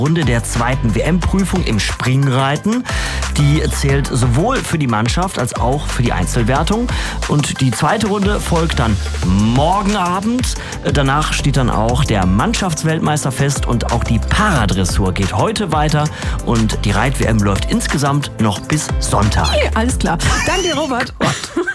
Runde der zweiten WM-Prüfung im Springreiten. Die zählt sowohl für die Mannschaft als auch für die Einzelwertung. Und die zweite Runde folgt dann morgen Abend. Danach steht dann auch der Mannschaftsweltmeister fest und auch die Paradressur geht heute weiter. Und die Reit-WM läuft insgesamt noch bis Sonntag. Okay, alles klar. Danke dir, Robert.